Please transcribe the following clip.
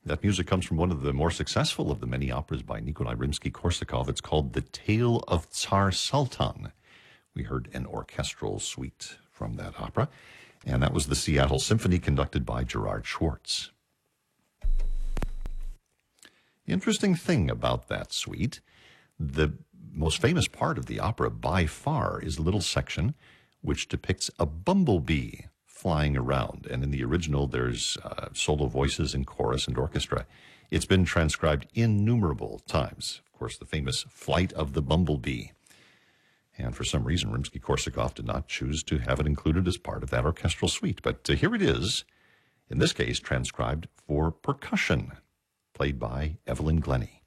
That music comes from one of the more successful of the many operas by Nikolai Rimsky-Korsakov. It's called The Tale of Tsar Sultan. We heard an orchestral suite from that opera, and that was the Seattle Symphony conducted by Gerard Schwartz. The interesting thing about that suite, the most famous part of the opera by far is a little section which depicts a bumblebee flying around. And in the original, there's solo voices and chorus and orchestra. It's been transcribed innumerable times. Of course, the famous Flight of the Bumblebee. And for some reason, Rimsky-Korsakov did not choose to have it included as part of that orchestral suite. But here it is, in this case, transcribed for percussion, played by Evelyn Glennie.